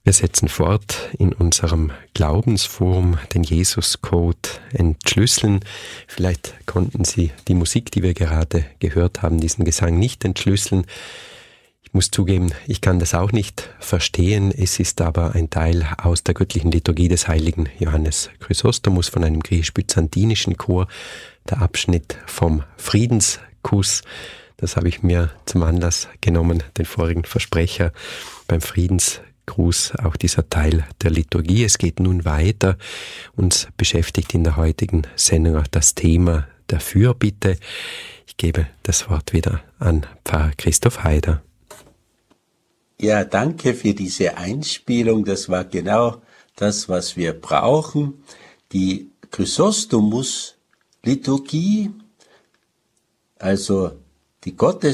Wir setzen fort in unserem Glaubensforum, den Jesus-Code entschlüsseln. Vielleicht konnten Sie die Musik, die wir gerade gehört haben, diesen Gesang nicht entschlüsseln. Ich muss zugeben, ich kann das auch nicht verstehen. Es ist aber ein Teil aus der göttlichen Liturgie des heiligen Johannes Chrysostomus von einem griechisch-byzantinischen Chor, der Abschnitt vom Friedenskuss. Das habe ich mir zum Anlass genommen, den vorigen Versprecher beim Friedenskuss. Auch dieser Teil der Liturgie. Es geht nun weiter. Uns beschäftigt in der heutigen Sendung auch das Thema der Fürbitte. Ich gebe das Wort wieder an Pfarrer Christoph Haider. Ja, danke für diese Einspielung. Das war genau das, was wir brauchen. Die Chrysostomus-Liturgie, also die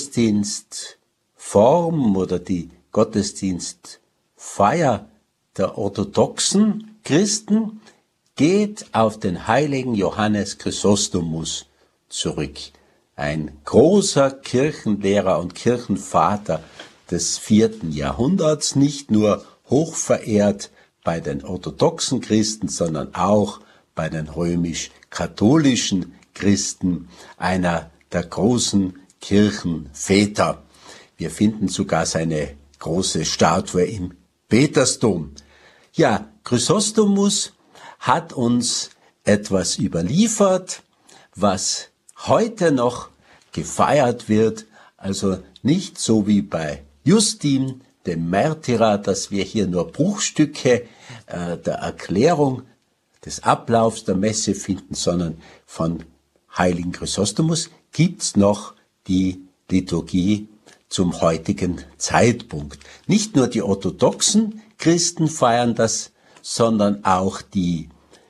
Gottesdienstform oder die Gottesdienstfeier der orthodoxen Christen geht auf den heiligen Johannes Chrysostomus zurück. Ein großer Kirchenlehrer und Kirchenvater des 4. Jahrhunderts, nicht nur hochverehrt bei den orthodoxen Christen, sondern auch bei den römisch-katholischen Christen, einer der großen Kirchenväter. Wir finden sogar seine große Statue im Petersdom. Ja, Chrysostomus hat uns etwas überliefert, was heute noch gefeiert wird, also nicht so wie bei Justin, dem Märtyrer, dass wir hier nur Bruchstücke der Erklärung des Ablaufs der Messe finden, sondern von heiligen Chrysostomus gibt's noch die Liturgie zum heutigen Zeitpunkt. Nicht nur die orthodoxen Christen feiern das, sondern auch die,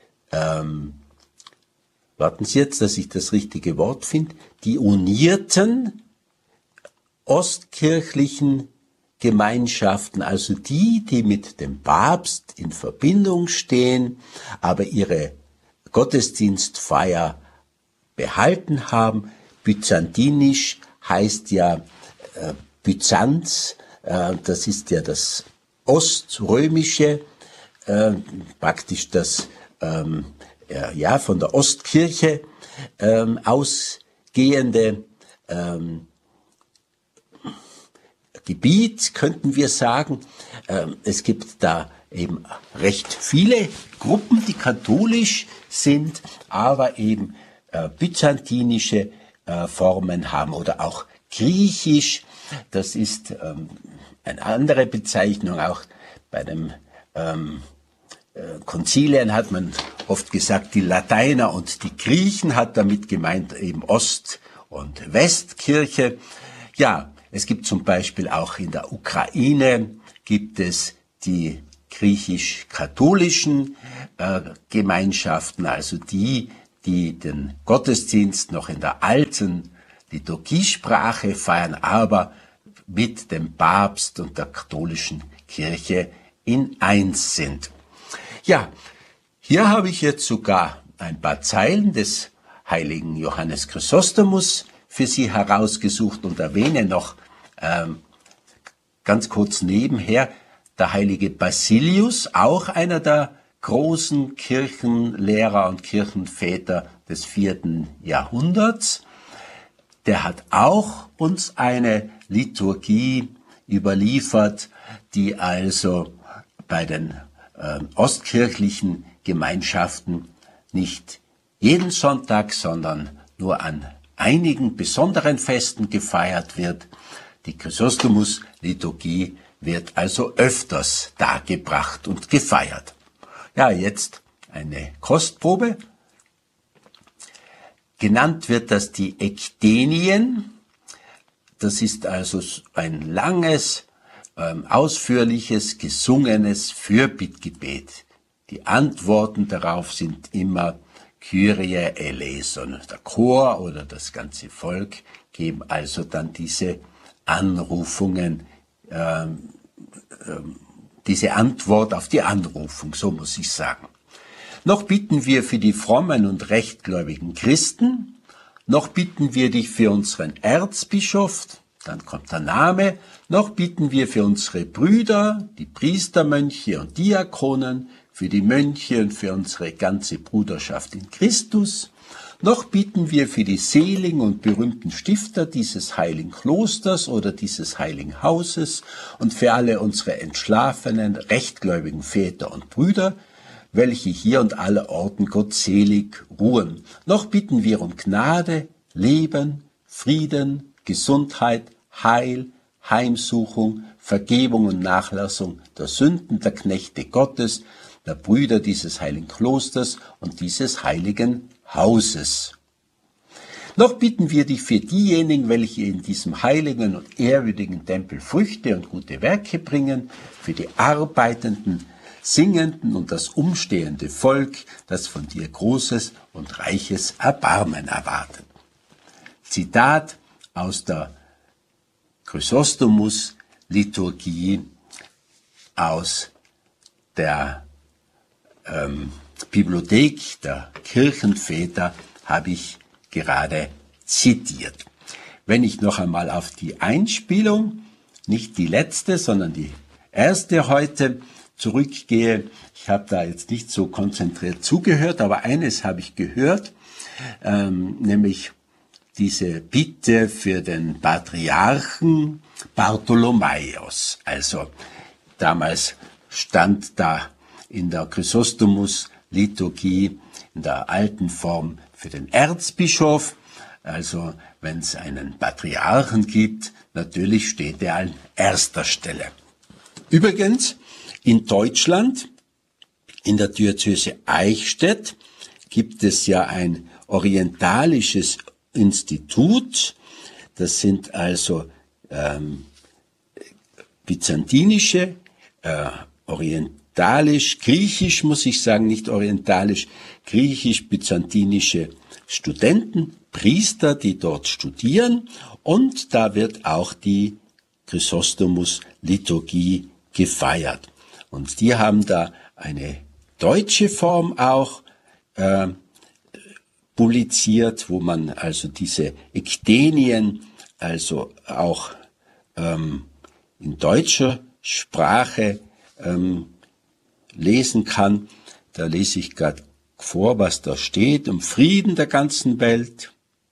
warten Sie jetzt, dass ich das richtige Wort finde, die unierten ostkirchlichen Gemeinschaften, also die, die mit dem Papst in Verbindung stehen, aber ihre Gottesdienstfeier behalten haben. Byzantinisch heißt ja Byzanz, das ist ja das oströmische, praktisch das von der Ostkirche ausgehende Gebiet, könnten wir sagen. Es gibt da eben recht viele Gruppen, die katholisch sind, aber eben byzantinische Formen haben oder auch griechisch. Das ist eine andere Bezeichnung. Auch bei den Konzilien hat man oft gesagt, die Lateiner und die Griechen, hat damit gemeint eben Ost- und Westkirche. Ja, es gibt zum Beispiel auch in der Ukraine gibt es die griechisch-katholischen Gemeinschaften, also die den Gottesdienst noch in der alten Liturgiesprache feiern, aber mit dem Papst und der katholischen Kirche in eins sind. Ja, hier habe ich jetzt sogar ein paar Zeilen des heiligen Johannes Chrysostomus für Sie herausgesucht und erwähne noch ganz kurz nebenher der heilige Basilius, auch einer der großen Kirchenlehrer und Kirchenväter des 4. Jahrhunderts. Der hat auch uns eine Liturgie überliefert, die also bei den ostkirchlichen Gemeinschaften nicht jeden Sonntag, sondern nur an einigen besonderen Festen gefeiert wird. Die Chrysostomus-Liturgie wird also öfters dargebracht und gefeiert. Ja, jetzt eine Kostprobe. Genannt wird das die Ekdenien. Das ist also ein langes, ausführliches, gesungenes Fürbittgebet. Die Antworten darauf sind immer Kyrie eleison. Der Chor oder das ganze Volk geben also dann diese Anrufungen, diese Antwort auf die Anrufung, so muss ich sagen. Noch bitten wir für die frommen und rechtgläubigen Christen, noch bitten wir dich für unseren Erzbischof, Dann kommt der Name. Noch bitten wir für unsere Brüder, die Priester, Mönche und Diakonen, für die Mönche und für unsere ganze Bruderschaft in Christus. Noch bitten wir für die seligen und berühmten Stifter dieses heiligen Klosters oder dieses heiligen Hauses und für alle unsere entschlafenen, rechtgläubigen Väter und Brüder, welche hier und allerorten gottselig ruhen. Noch bitten wir um Gnade, Leben, Frieden, Gesundheit, Heil, Heimsuchung, Vergebung und Nachlassung der Sünden der Knechte Gottes, der Brüder dieses heiligen Klosters und dieses heiligen Hauses. Noch bitten wir dich für diejenigen, welche in diesem heiligen und ehrwürdigen Tempel Früchte und gute Werke bringen, für die Arbeitenden, Singenden und das umstehende Volk, das von dir großes und reiches Erbarmen erwartet. Zitat aus der Chrysostomus-Liturgie aus der Bibliothek der Kirchenväter habe ich gerade zitiert. Wenn ich noch einmal auf die Einspielung, nicht die letzte, sondern die erste heute zurückgehe, ich habe da jetzt nicht so konzentriert zugehört, aber eines habe ich gehört, nämlich diese Bitte für den Patriarchen Bartholomäus. Also damals stand da in der Chrysostomus-Liturgie in der alten Form für den Erzbischof. Also wenn es einen Patriarchen gibt, natürlich steht er an erster Stelle. Übrigens, in Deutschland, in der Diözese Eichstätt, gibt es ja ein orientalisches Institut. Das sind also byzantinische, griechisch muss ich sagen, nicht orientalisch, griechisch-byzantinische Studenten, Priester, die dort studieren, und da wird auch die Chrysostomus-Liturgie gefeiert. Und die haben da eine deutsche Form auch publiziert, wo man also diese Ekdenien also auch in deutscher Sprache lesen kann. Da lese ich gerade vor, was da steht: um Frieden der ganzen Welt,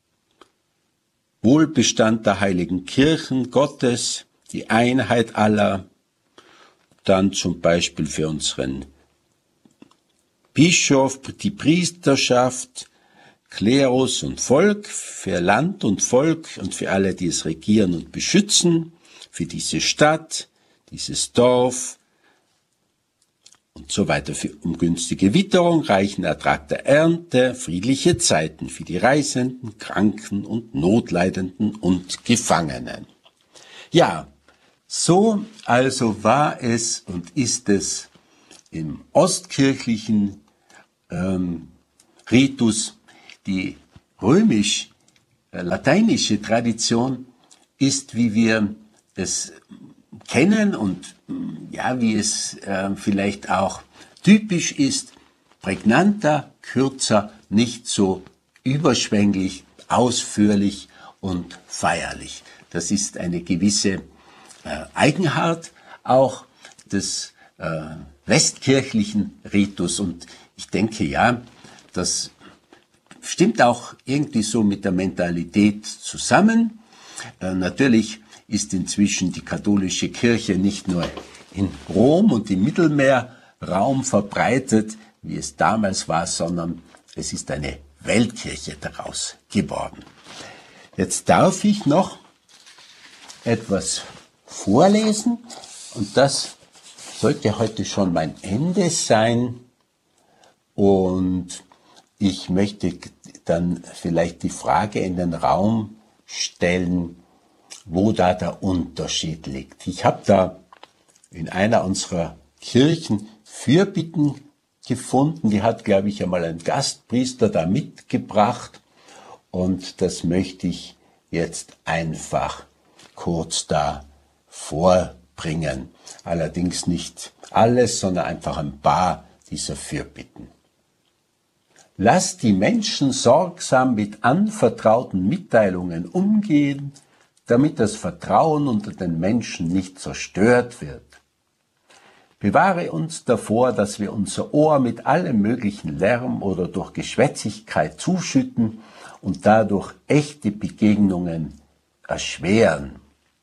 Wohlbestand der heiligen Kirchen Gottes, die Einheit aller, dann zum Beispiel für unseren Bischof, die Priesterschaft, Klerus und Volk, für Land und Volk und für alle, die es regieren und beschützen, für diese Stadt, dieses Dorf und so weiter, um günstige Witterung, reichen Ertrag der Ernte, friedliche Zeiten für die Reisenden, Kranken und Notleidenden und Gefangenen. Ja, so also war es und ist es im ostkirchlichen Ritus. Die römisch-lateinische Tradition ist, wie wir es kennen und ja, wie es vielleicht auch typisch ist, prägnanter, kürzer, nicht so überschwänglich, ausführlich und feierlich. Das ist eine gewisse Eigenart auch des westkirchlichen Ritus, und ich denke, ja, das stimmt auch irgendwie so mit der Mentalität zusammen. Natürlich ist inzwischen die katholische Kirche nicht nur in Rom und im Mittelmeerraum verbreitet, wie es damals war, sondern es ist eine Weltkirche daraus geworden. Jetzt darf ich noch etwas vorlesen, und das sollte heute schon mein Ende sein, und ich möchte dann vielleicht die Frage in den Raum stellen, wo da der Unterschied liegt. Ich habe da in einer unserer Kirchen Fürbitten gefunden, die hat, glaube ich, einmal ein Gastpriester da mitgebracht, und das möchte ich jetzt einfach kurz da vorbringen. Allerdings nicht alles, sondern einfach ein paar dieser Fürbitten. Lasst die Menschen sorgsam mit anvertrauten Mitteilungen umgehen, damit das Vertrauen unter den Menschen nicht zerstört wird. Bewahre uns davor, dass wir unser Ohr mit allem möglichen Lärm oder durch Geschwätzigkeit zuschütten und dadurch echte Begegnungen erschweren.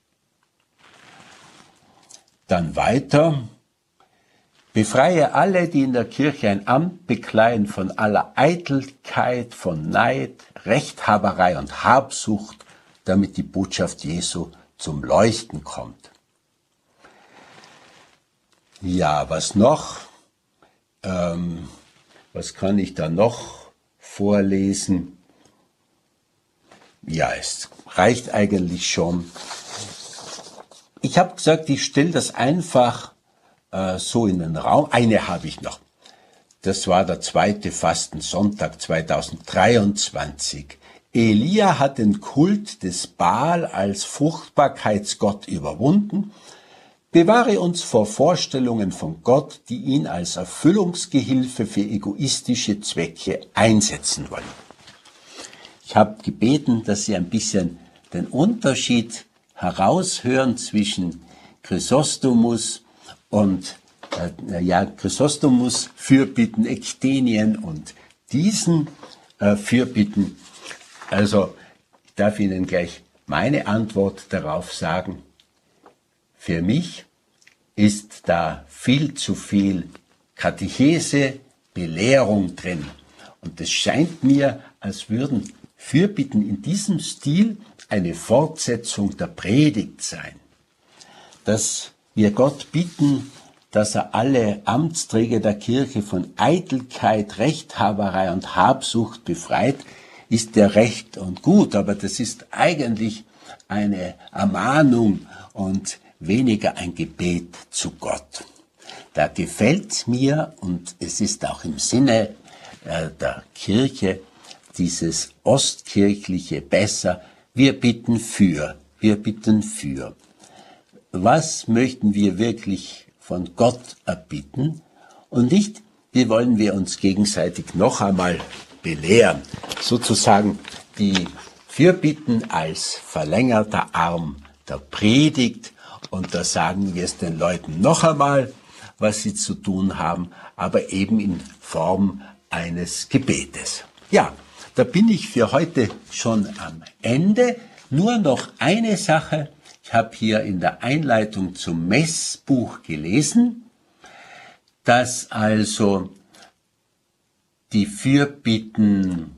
Dann weiter. Befreie alle, die in der Kirche ein Amt bekleiden, von aller Eitelkeit, von Neid, Rechthaberei und Habsucht, damit die Botschaft Jesu zum Leuchten kommt. Ja, was noch? Was kann ich da noch vorlesen? Ja, es reicht eigentlich schon. Ich habe gesagt, ich stelle das einfach so in den Raum. Eine habe ich noch. Das war der 2. Fastensonntag 2023. Elia hat den Kult des Baal als Fruchtbarkeitsgott überwunden. Bewahre uns vor Vorstellungen von Gott, die ihn als Erfüllungsgehilfe für egoistische Zwecke einsetzen wollen. Ich habe gebeten, dass Sie ein bisschen den Unterschied heraushören zwischen Chrysostomus und Chrysostomus Fürbitten, Ektenien und diesen Fürbitten. Also ich darf Ihnen gleich meine Antwort darauf sagen. Für mich ist da viel zu viel Katechese, Belehrung drin. Und es scheint mir, als würden Fürbitten in diesem Stil eine Fortsetzung der Predigt sein. Dass wir Gott bitten, dass er alle Amtsträger der Kirche von Eitelkeit, Rechthaberei und Habsucht befreit, ist ja recht und gut, aber das ist eigentlich eine Ermahnung und weniger ein Gebet zu Gott. Da gefällt mir, und es ist auch im Sinne der Kirche, dieses Ostkirchliche besser, wir bitten für. Was möchten wir wirklich von Gott erbitten? Und nicht, wie wollen wir uns gegenseitig noch einmal belehren. Sozusagen die Fürbitten als verlängerter Arm der Predigt. Und da sagen wir es den Leuten noch einmal, was sie zu tun haben, aber eben in Form eines Gebetes. Ja, da bin ich für heute schon am Ende. Nur noch eine Sache. Ich habe hier in der Einleitung zum Messbuch gelesen, dass also die Fürbitten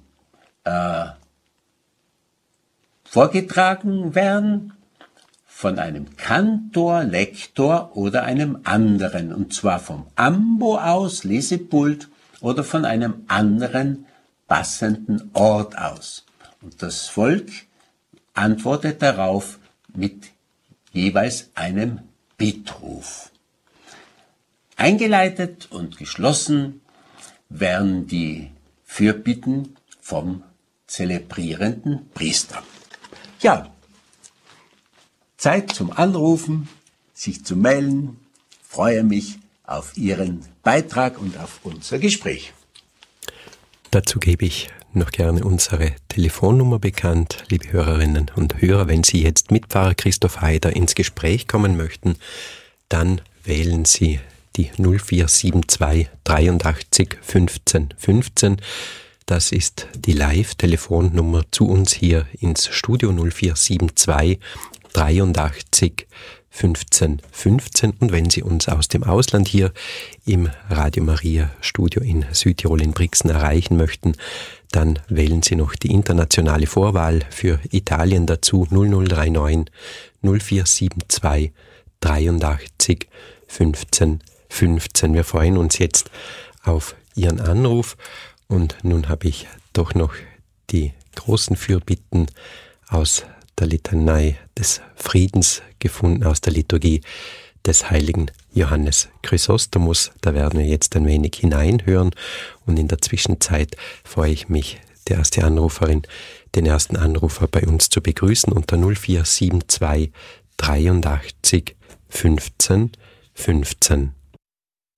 vorgetragen werden von einem Kantor, Lektor oder einem anderen, und zwar vom Ambo aus, Lesepult, oder von einem anderen passenden Ort aus. Und das Volk antwortet darauf mit jeweils einem Bittruf. Eingeleitet und geschlossen werden die Fürbitten vom zelebrierenden Priester. Ja, Zeit zum Anrufen, sich zu melden. Ich freue mich auf Ihren Beitrag und auf unser Gespräch. Dazu gebe ich noch gerne unsere Telefonnummer bekannt, liebe Hörerinnen und Hörer. Wenn Sie jetzt mit Pfarrer Christoph Haider ins Gespräch kommen möchten, dann wählen Sie die 0472 83 15 15. Das ist die Live-Telefonnummer zu uns hier ins Studio 0472 83 15 15. Und wenn Sie uns aus dem Ausland hier im Radio Maria Studio in Südtirol in Brixen erreichen möchten, dann wählen Sie noch die internationale Vorwahl für Italien dazu 0039 0472 83 15 15. Wir freuen uns jetzt auf Ihren Anruf. Und nun habe ich doch noch die großen Fürbitten aus der Litanei des Friedens gefunden, aus der Liturgie des heiligen Johannes Chrysostomus. Da werden wir jetzt ein wenig hineinhören. Und in der Zwischenzeit freue ich mich, die erste Anruferin, den ersten Anrufer bei uns zu begrüßen unter 0472 83 15 15.